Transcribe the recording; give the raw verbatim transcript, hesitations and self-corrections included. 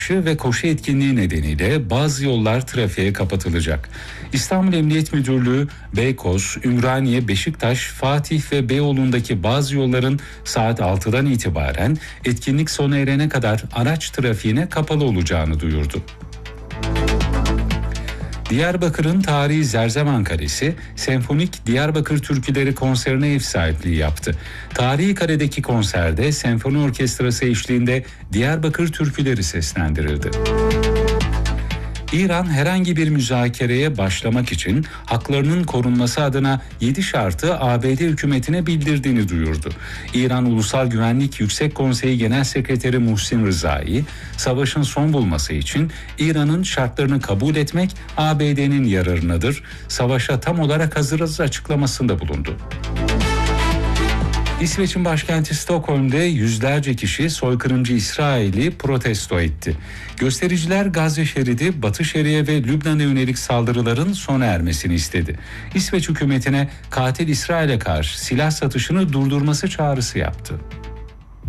ve koşu etkinliği nedeniyle bazı yollar trafiğe kapatılacak. İstanbul Emniyet Müdürlüğü, Beykoz, Ümraniye, Beşiktaş, Fatih ve Beyoğlu'ndaki bazı yolların saat altıdan itibaren etkinlik sona erene kadar araç trafiğine kapalı olacağını duyurdu. Diyarbakır'ın tarihi Zerzevan Kalesi, Senfonik Diyarbakır Türküleri konserine ev sahipliği yaptı. Tarihi kaledeki konserde senfoni orkestrası eşliğinde Diyarbakır türküleri seslendirildi. İran herhangi bir müzakereye başlamak için haklarının korunması adına yedi şartı A B D hükümetine bildirdiğini duyurdu. İran Ulusal Güvenlik Yüksek Konseyi Genel Sekreteri Muhsin Rızai, savaşın son bulması için İran'ın şartlarını kabul etmek A B D'nin yararınadır, savaşa tam olarak hazırız açıklamasında bulundu. İsveç'in başkenti Stockholm'de yüzlerce kişi soykırımcı İsrail'i protesto etti. Göstericiler Gazze şeridi, Batı Şeria ve Lübnan'a yönelik saldırıların sona ermesini istedi. İsveç hükümetine katil İsrail'e karşı silah satışını durdurması çağrısı yaptı.